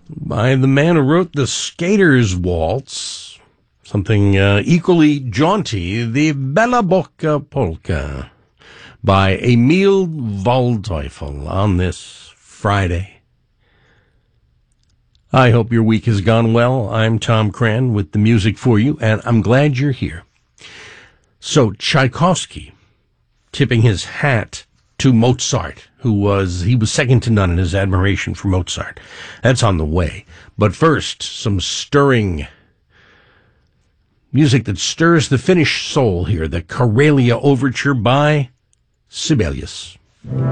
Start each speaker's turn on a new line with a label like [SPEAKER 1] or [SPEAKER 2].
[SPEAKER 1] by the man who wrote the Skater's Waltz, something equally jaunty, the Bella Bocca Polka by Emil Waldteufel on this Friday. I hope your week has gone well. I'm Tom Cran with the music for you, and I'm glad you're here. So Tchaikovsky tipping his hat to Mozart, he was second to none in his admiration for Mozart. That's on the way. But first, some stirring music that stirs the Finnish soul here, the Karelia Overture by Sibelius.